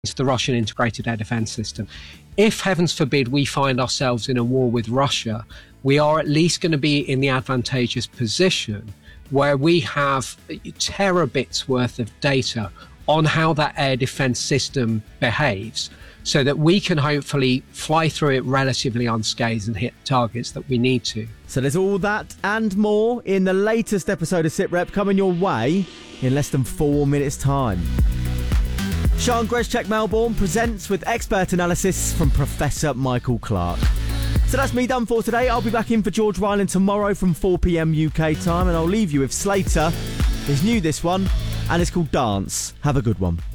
the Russian integrated air defense system. If, heavens forbid, we find ourselves in a war with Russia, we are at least going to be in the advantageous position where we have terabits worth of data on how that air defense system behaves, so that we can hopefully fly through it relatively unscathed and hit targets that we need to. So there's all that and more in the latest episode of SITREP coming your way in less than 4 minutes' time. Sean Greschek Melbourne presents with expert analysis from Professor Michael Clark. So that's me done for today. I'll be back in for George Ryland tomorrow from 4 p.m. UK time, and I'll leave you with Slater. It's new, this one, and it's called Dance. Have a good one.